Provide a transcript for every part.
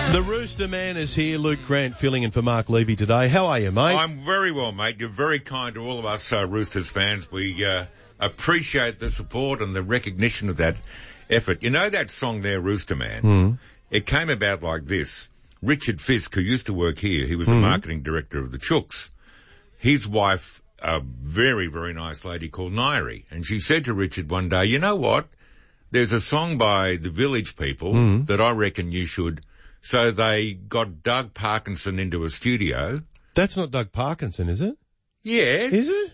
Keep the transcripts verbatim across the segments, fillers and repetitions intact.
The Rooster Man is here. Luke Grant filling in for Mark Levy today. How are you, mate? I'm very well, mate. You're very kind to all of us uh, Roosters fans. We uh, appreciate the support and the recognition of that effort. You know that song there, Rooster Man? Mm. It came about like this. Richard Fisk, who used to work here, he was the mm. marketing director of the Chooks. His wife, a very, very nice lady called Nairi, and she said to Richard one day, you know what? There's a song by the Village People mm. that I reckon you should... So they got Doug Parkinson into a studio. That's not Doug Parkinson, is it? Yes. Is it?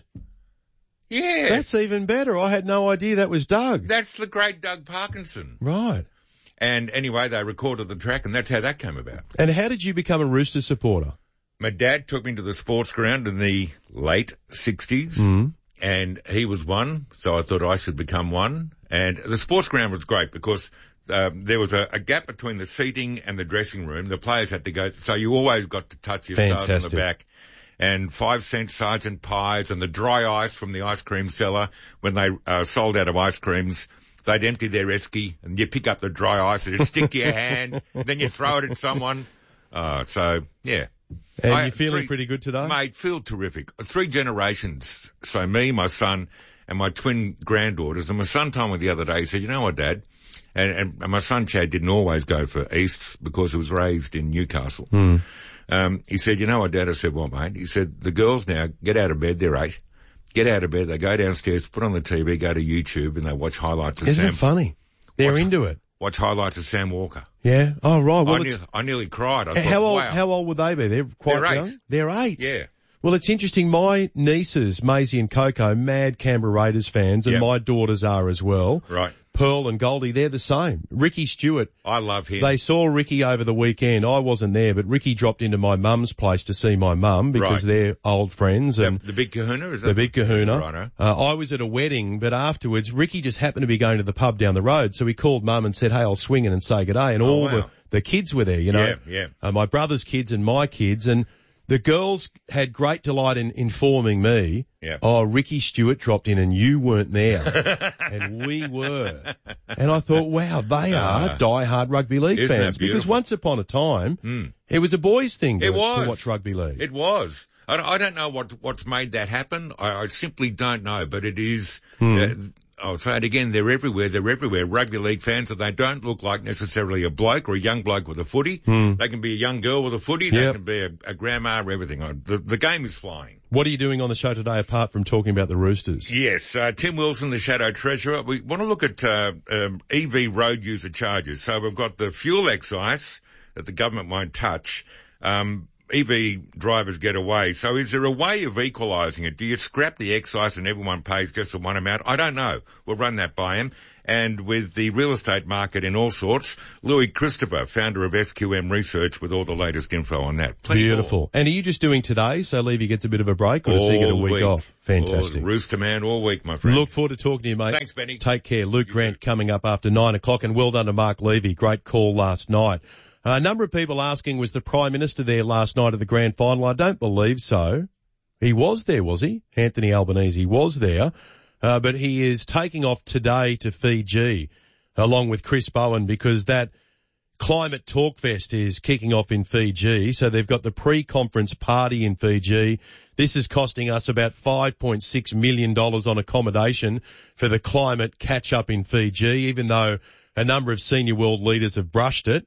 Yes. That's even better. I had no idea that was Doug. That's the great Doug Parkinson. Right. And anyway, they recorded the track, and that's how that came about. And how did you become a Rooster supporter? My dad took me to the sports ground in the late sixties, mm. and he was one, so I thought I should become one. And the sports ground was great because... Um, there was a, a gap between the seating and the dressing room. The players had to go, so you always got to touch your stud on the back. And five cent Sergeant Pies and the dry ice from the ice cream cellar when they uh, sold out of ice creams. They'd empty their esky and you pick up the dry ice and it'd stick to your hand. Then you throw it at someone. Uh, so, yeah. And I, you're feeling three, pretty good today? Mate, feel terrific. Three generations. So me, my son, and my twin granddaughters. And my son told me the other day, he said, you know what, Dad? And, and my son Chad didn't always go for Easts because he was raised in Newcastle. Mm. Um, he said, you know what, Dad? I said, what, mate? He said, the girls now get out of bed. They're eight. Get out of bed. They go downstairs, put on the T V, go to YouTube, and they watch highlights of Isn't Sam. Isn't it funny? They're watch, into it. Watch highlights of Sam Walker. Yeah. Oh, right. Well, I, ne- I nearly cried. I how thought, old? wow. How old would they be? They're quite They're young. eight. They're eight. Yeah. Well, it's interesting. My nieces, Maisie and Coco, mad Canberra Raiders fans, and yep. my daughters are as well. Right. Pearl and Goldie, they're the same. Ricky Stewart. I love him. They saw Ricky over the weekend. I wasn't there, but Ricky dropped into my mum's place to see my mum because right. they're old friends. And the, the big kahuna? Is that the big kahuna. Right, uh, I was at a wedding, but afterwards, Ricky just happened to be going to the pub down the road. So he called mum and said, hey, I'll swing in and say good day. And oh, all wow. the, the kids were there, you know. Yeah, yeah. Uh, my brother's kids and my kids. And the girls had great delight in informing me, yeah. oh, Ricky Stewart dropped in and you weren't there. And we were. And I thought, wow, they are uh, diehard rugby league isn't fans. that beautiful? Because once upon a time, mm. it was a boys' thing to, it was. to watch rugby league. It was. I, I don't know what what's made that happen. I, I simply don't know, but it is... Mm. Uh, I'll say it again, they're everywhere, they're everywhere. Rugby league fans, and they don't look like necessarily a bloke or a young bloke with a footy. Mm. They can be a young girl with a footy, yep. they can be a, a grandma or everything. The, the game is flying. What are you doing on the show today apart from talking about the Roosters? Yes, uh, Tim Wilson, the Shadow Treasurer. We want to look at uh, um, E V road user charges. So we've got the fuel excise that the government won't touch. Um E V drivers get away. So is there a way of equalising it? Do you scrap the excise and everyone pays just the one amount? I don't know. We'll run that by him. And with the real estate market in all sorts, Louis Christopher, founder of S Q M Research, with all the latest info on that. Plenty Beautiful. more. And are you just doing today so Levy gets a bit of a break, or does he get a week, week off? Fantastic. Oh, Rooster Man all week, my friend. Look forward to talking to you, mate. Thanks, Benny. Take care. Luke You Grant too. coming up after nine o'clock, and well done to Mark Levy. Great call last night. A number of people asking, was the Prime Minister there last night at the grand final? I don't believe so. He was there, was he? Anthony Albanese was there. Uh, but he is taking off today to Fiji along with Chris Bowen because that Climate Talk Fest is kicking off in Fiji. So they've got the pre-conference party in Fiji. This is costing us about five point six million dollars on accommodation for the climate catch-up in Fiji, even though a number of senior world leaders have brushed it.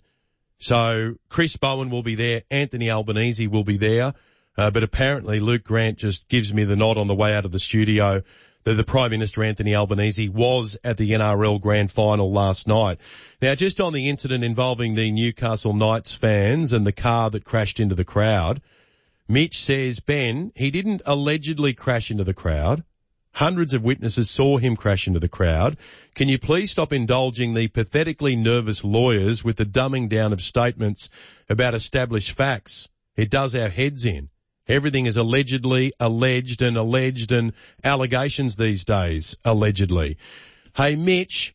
So Chris Bowen will be there, Anthony Albanese will be there, uh, but apparently Luke Grant just gives me the nod on the way out of the studio that the Prime Minister Anthony Albanese was at the N R L Grand Final last night. Now, just on the incident involving the Newcastle Knights fans and the car that crashed into the crowd, Mitch says, Ben, he didn't allegedly crash into the crowd. Hundreds of witnesses saw him crash into the crowd. Can you please stop indulging the pathetically nervous lawyers with the dumbing down of statements about established facts? It does our heads in. Everything is allegedly, alleged and alleged and allegations these days, allegedly. Hey, Mitch,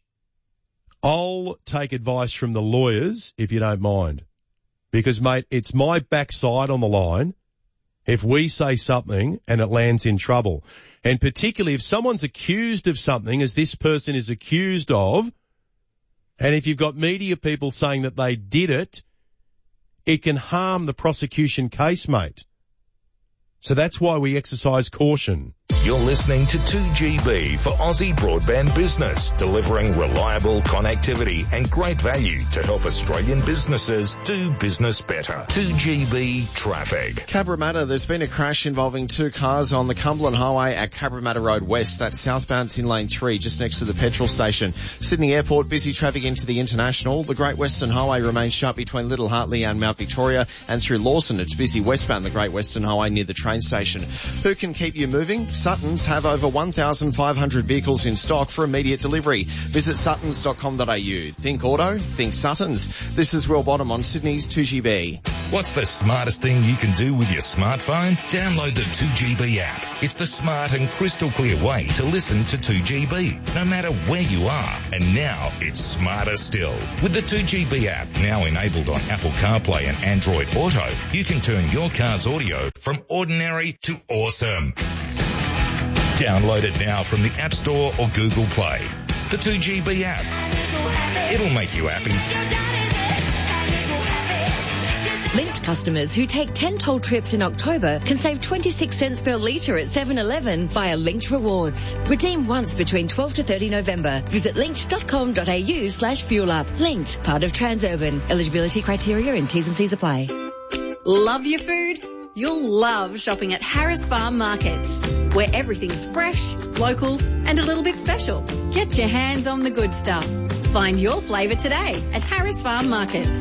I'll take advice from the lawyers if you don't mind. Because, mate, it's my backside on the line if we say something and it lands in trouble. And particularly if someone's accused of something, as this person is accused of, and if you've got media people saying that they did it, it can harm the prosecution case, mate. So that's why we exercise caution. You're listening to two G B for Aussie Broadband Business, delivering reliable connectivity and great value to help Australian businesses do business better. two G B traffic. Cabramatta, there's been a crash involving two cars on the Cumberland Highway at Cabramatta Road West. That's southbound in lane three, just next to the petrol station. Sydney Airport, busy traffic into the International. The Great Western Highway remains shut between Little Hartley and Mount Victoria, and through Lawson, it's busy westbound the Great Western Highway near the train station. Who can keep you moving? Suttons have over one thousand five hundred vehicles in stock for immediate delivery. Visit suttons dot com dot a u. Think auto, think Suttons. This is Will Bottom on Sydney's two G B. What's the smartest thing you can do with your smartphone? Download the two G B app. It's the smart and crystal clear way to listen to two G B, no matter where you are. And now it's smarter still. With the two G B app now enabled on Apple CarPlay and Android Auto, you can turn your car's audio from ordinary to awesome. Download it now from the App Store or Google Play. The two G B app. It'll make you happy. Linked customers who take ten toll trips in October can save twenty-six cents per litre at seven eleven via Linked Rewards. Redeem once between twelfth to thirtieth November. Visit linked dot com dot a u slash fuel up. Linked, part of Transurban. Eligibility criteria and T's and C's apply. Love your food? You'll love shopping at Harris Farm Markets, where everything's fresh, local, and a little bit special. Get your hands on the good stuff. Find your flavour today at Harris Farm Markets.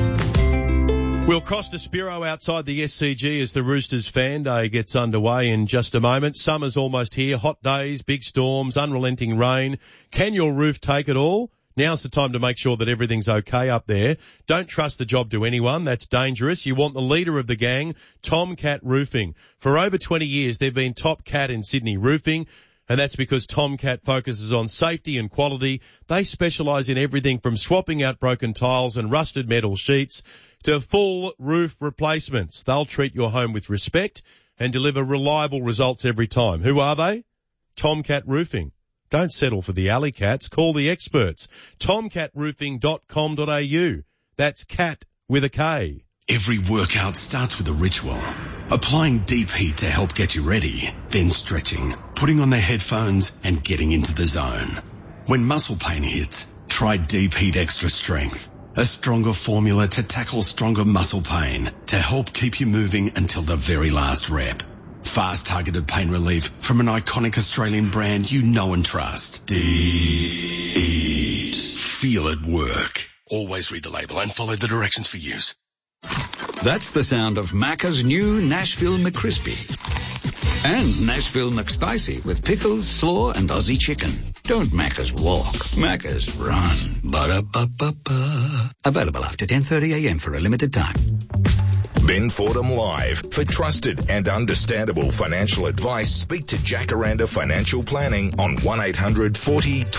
We'll cross to Spiro outside the S C G as the Roosters fan day gets underway in just a moment. Summer's almost here. Hot days, big storms, unrelenting rain. Can your roof take it all? Now's the time to make sure that everything's okay up there. Don't trust the job to anyone. That's dangerous. You want the leader of the gang, Tomcat Roofing. For over twenty years, they've been top cat in Sydney roofing, and that's because Tomcat focuses on safety and quality. They specialise in everything from swapping out broken tiles and rusted metal sheets to full roof replacements. They'll treat your home with respect and deliver reliable results every time. Who are they? Tomcat Roofing. Don't settle for the alley cats. Call the experts. tomcat roofing dot com dot a u. That's cat with a K. Every workout starts with a ritual. Applying deep heat to help get you ready, then stretching, putting on the headphones and getting into the zone. When muscle pain hits, try Deep Heat Extra Strength. A stronger formula to tackle stronger muscle pain to help keep you moving until the very last rep. Fast targeted pain relief from an iconic Australian brand you know and trust. Deep Heat. Feel it work. Always read the label and follow the directions for use. That's the sound of Macca's new Nashville McCrispy. And Nashville McSpicy with pickles, slaw, and Aussie chicken. Don't Macca's walk. Macca's run. Ba-da-ba-ba-ba. Available after ten thirty a m for a limited time. Ben Fordham Live. For trusted and understandable financial advice, speak to Jacaranda Financial Planning on one eight hundred forty